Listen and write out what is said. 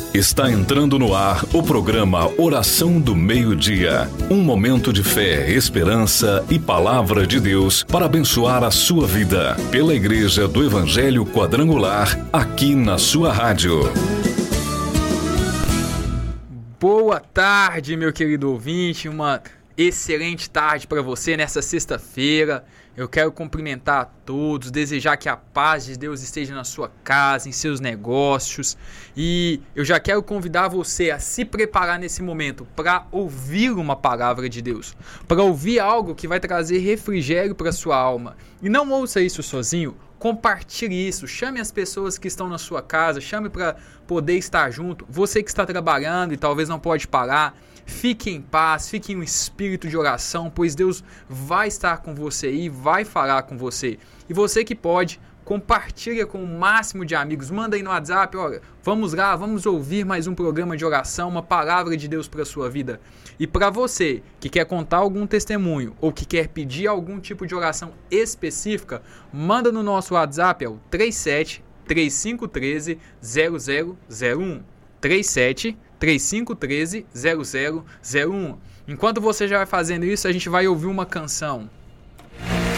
Está entrando no ar o programa Oração do Meio-Dia. Um momento de fé, esperança e palavra de Deus para abençoar a sua vida. Pela Igreja do Evangelho Quadrangular, aqui na sua rádio. Boa tarde, meu querido ouvinte. Uma excelente tarde para você nessa sexta-feira. Eu quero cumprimentar a todos, desejar que a paz de Deus esteja na sua casa, em seus negócios. E eu já quero convidar você a se preparar nesse momento para ouvir uma palavra de Deus, para ouvir algo que vai trazer refrigério para sua alma. E não ouça isso sozinho. Compartilhe isso, chame as pessoas que estão na sua casa, chame para poder estar junto. Você que está trabalhando e talvez não pode parar, fique em paz, fique em um espírito de oração, pois Deus vai estar com você e vai falar com você. E você que pode, compartilha com o máximo de amigos, manda aí no WhatsApp, olha, vamos lá, vamos ouvir mais um programa de oração, uma palavra de Deus para a sua vida. E para você que quer contar algum testemunho ou que quer pedir algum tipo de oração específica, manda no nosso WhatsApp, é o 37 3513 0001. 37 3513 0001. Enquanto você já vai fazendo isso, a gente vai ouvir uma canção.